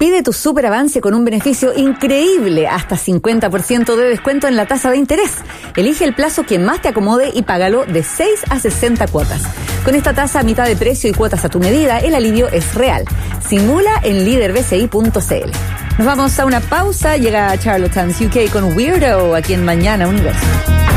Pide tu superavance con un beneficio increíble, hasta 50% de descuento en la tasa de interés. Elige el plazo que más te acomode y págalo de 6 a 60 cuotas. Con esta tasa a mitad de precio y cuotas a tu medida, el alivio es real. Simula en liderbci.cl. Nos vamos a una pausa. Llega Charlatans UK con Weirdo aquí en Mañana Universo.